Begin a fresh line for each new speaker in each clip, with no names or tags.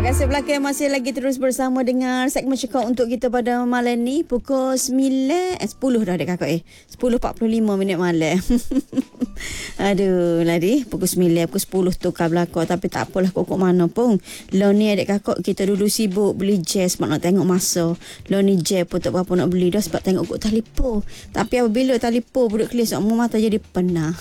Kasih belakang masih lagi terus bersama dengan segmen cekak untuk kita pada malam ni. Pukul 10 dah dek kakak 10.45 minit malam. Aduh lari pukul 9, pukul 10 tu kau belakang. Tapi tak apalah kok mana pun. Lo ni adik kakak kita dulu sibuk beli jazz sebab nak tengok masa. Lo ni jazz pun tak berapa nak beli dah sebab tengok kok talipo. Tapi apabila talipo budak kelis semua mata jadi penah.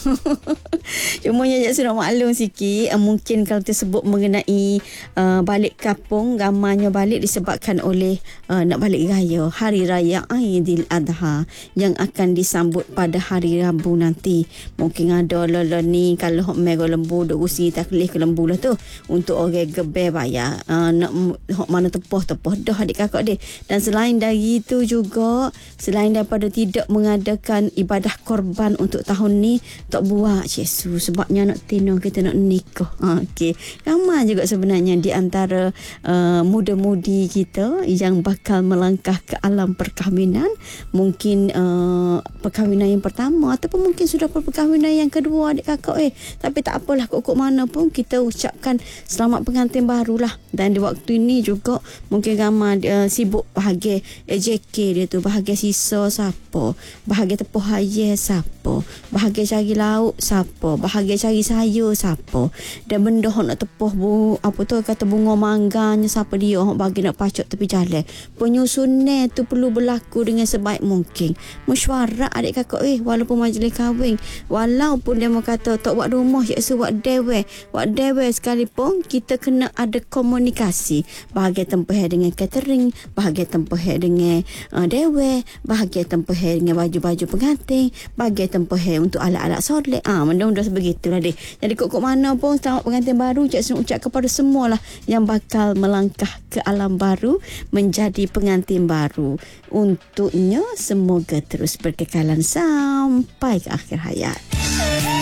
Cumanya je sudah maklum sikit. Mungkin kalau tersebut mengenai balik kampung, gamanya balik disebabkan oleh nak balik raya Hari Raya Aidil Adha yang akan disambut pada hari Rabu nanti. Mungkin ada lolo ni kalau hok mega lembu duk usi taklih ke lembu lah tu untuk orang gebe bayar nak hok mana tepoh dah adik kakak dia. Dan selain dari itu juga, selain daripada tidak mengadakan ibadah korban untuk tahun ni, tak buat Yesus sebabnya nak tino kita nak nikah. Okey, ramai juga sebenarnya di antara muda-mudi kita yang bakal melangkah ke alam perkahwinan. Mungkin perkahwinan yang pertama ataupun mungkin sudah perkahwinan yang kedua adik kakak tapi tak apalah, kok mana pun kita ucapkan selamat pengantin barulah. Dan di waktu ini juga mungkin ramai sibuk bahagia AJK dia tu, bahagia sisa siapa, bahagia tepuh ayah siapa, bahagia cari lauk siapa, bahagia cari sayur siapa, dan benda nak tepuh apa tu kata bunga mangganya siapa dia orang bagi nak pacok tepi jalan. Penyusunan tu perlu berlaku dengan sebaik mungkin. Mesyuarat adik kakak walaupun majlis kahwin, walaupun dia mau kata tak buat rumah ya buat dewe sekalipun, kita kena ada komunikasi. Bahagia tempoh dengan catering, bahagia tempoh dengan dewe, bahagia tempoh dengan baju-baju pengantin, bahagia tempoh untuk alat-alat solat. Mudah-mudahan sebegitulah deh. Jadi kok mana pun selamat pengantin baru. Cik ucap kepada semualah yang bakal melangkah ke alam baru menjadi pengantin baru. Untuknya semoga terus berkekalan sampai ke akhir hayat.